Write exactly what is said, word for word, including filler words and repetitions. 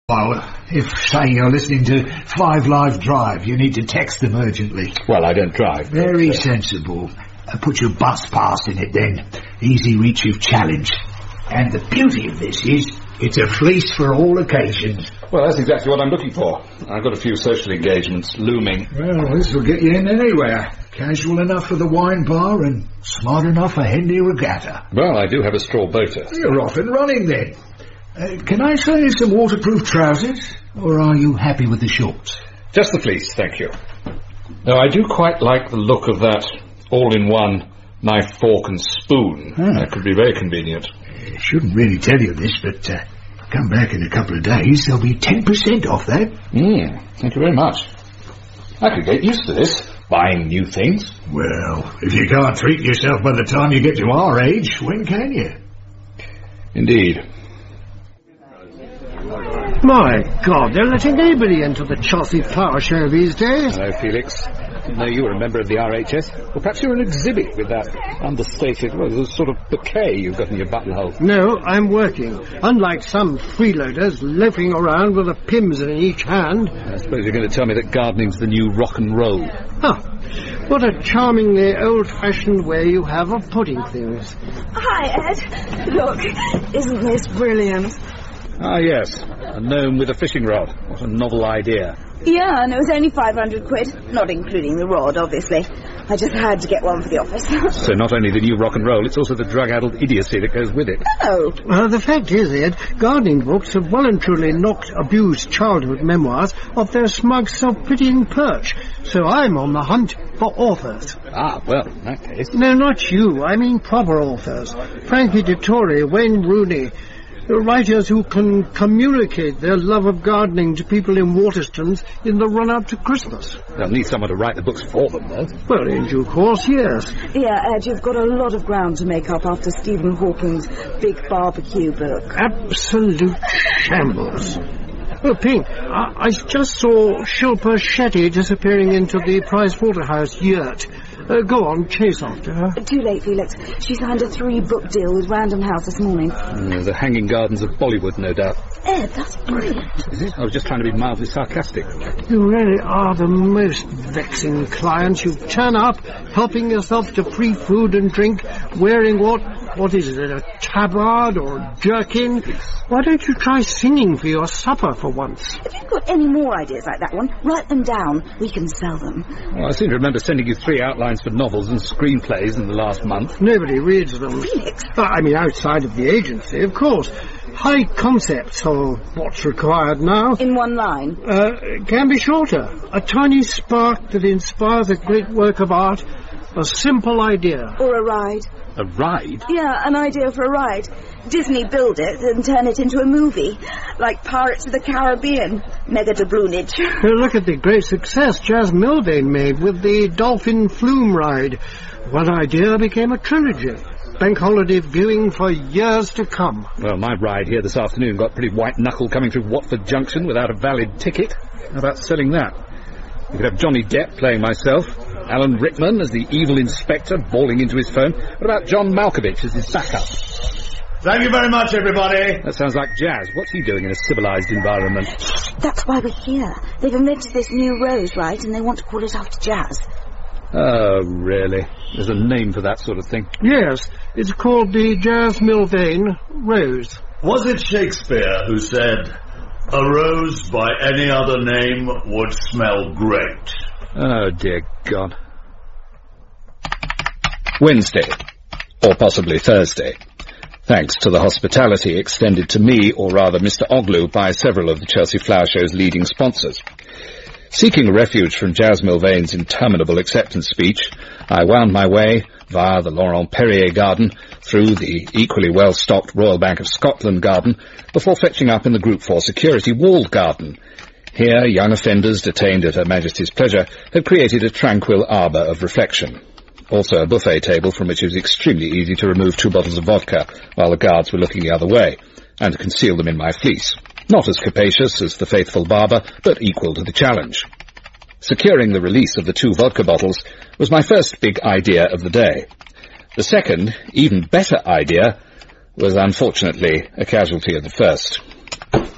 Well, if, say, you're listening to Five Live Drive, you need to text them urgently. Well, I don't drive. Very sensible. Uh, put your bus pass in it then. Easy reach of challenge. And the beauty of this is, it's a fleece for all occasions. Well, that's exactly what I'm looking for. I've got a few social engagements looming. Well, this will get you in anywhere. Casual enough for the wine bar and smart enough for Henley Regatta. Well, I do have a straw boater. You're off and running then. Uh, can I say some waterproof trousers? Or are you happy with the shorts? Just the fleece, thank you. Though I do quite like the look of that all-in-one knife, fork and spoon. Ah. That could be very convenient. I shouldn't really tell you this, but uh, come back in a couple of days, there'll be ten percent off that. Mm, thank you very much. I could get used to this, buying new things. Well, if you can't treat yourself by the time you get to our age, when can you? Indeed. My God, they're letting anybody into the Chelsea Flower Show these days. Hello, Felix. Didn't know you were a member of the R H S. Well, perhaps you're an exhibit with that understated, well, the sort of bouquet you've got in your buttonhole. No, I'm working. Unlike some freeloaders loafing around with a Pimm's in each hand. I suppose you're going to tell me that gardening's the new rock and roll. Huh. What a charmingly old-fashioned way you have of putting things. Hi, Ed. Look, isn't this brilliant? Ah, yes. A gnome with a fishing rod. What a novel idea. Yeah, and it was only five hundred quid. Not including the rod, obviously. I just had to get one for the office. So not only the new rock and roll, it's also the drug-addled idiocy that goes with it. Oh. Well, the fact is, Ed, gardening books have well and truly knocked abused childhood memoirs off their smug self-pitying perch. So I'm on the hunt for authors. Ah, well, in that case... No, not you. I mean proper authors. Frankie Dettori, Wayne Rooney... writers who can communicate their love of gardening to people in Waterstones in the run-up to Christmas. They'll need someone to write the books for them, though. Well, in due course, yes. Yeah, Ed, you've got a lot of ground to make up after Stephen Hawking's big barbecue book. Absolute shambles. Oh, Pink, I, I just saw Shilpa Shetty disappearing into the Price Waterhouse yurt. Uh, go on, chase after her. Too late, Felix. She signed a three-book deal with Random House this morning. Uh, the Hanging Gardens of Bollywood, no doubt. Ed, that's brilliant. Is it? I was just trying to be mildly sarcastic. You really are the most vexing client. You turn up, helping yourself to free food and drink, wearing what, what is it, a tabard or a jerkin? Why don't you try singing for your supper for once? If you've got any more ideas like that one, write them down. We can sell them. Well, I seem to remember sending you three outlines for novels and screenplays in the last month. Nobody reads them. Felix? Uh, I mean, outside of the agency, of course. High concepts are what's required now. In one line? Uh, can be shorter. A tiny spark that inspires a great work of art. A simple idea. Or a ride. A ride? Yeah, an idea for a ride. Disney build it and turn it into a movie. Like Pirates of the Caribbean. Mega doubloonage. Well, look at the great success Jazz Milvain made with the Dolphin Flume ride. One idea became a trilogy. Bank holiday viewing for years to come. Well, my ride here this afternoon got pretty white-knuckle coming through Watford Junction without a valid ticket. How about selling that? You could have Johnny Depp playing myself, Alan Rickman as the evil inspector bawling into his phone. What about John Malkovich as his backup? Thank you very much, everybody. That sounds like Jazz. What's he doing in a civilised environment? That's why we're here. They've invented this new rose, right? And they want to call it after Jazz. Oh, really? There's a name for that sort of thing. Yes, it's called the Jazz Milvain Rose. Was it Shakespeare who said, "A rose by any other name would smell great"? Oh, dear God. Wednesday, or possibly Thursday. Thanks to the hospitality extended to me, or rather Mister Oglu, by several of the Chelsea Flower Show's leading sponsors. Seeking refuge from Jazz Milvain's interminable acceptance speech, I wound my way, via the Laurent Perrier garden, through the equally well-stocked Royal Bank of Scotland garden, before fetching up in the Group four security walled garden. Here, young offenders detained at Her Majesty's pleasure had created a tranquil arbour of reflection. Also a buffet table from which it was extremely easy to remove two bottles of vodka while the guards were looking the other way, and to conceal them in my fleece. Not as capacious as the faithful barber, but equal to the challenge. Securing the release of the two vodka bottles was my first big idea of the day. The second, even better idea, was unfortunately a casualty of the first.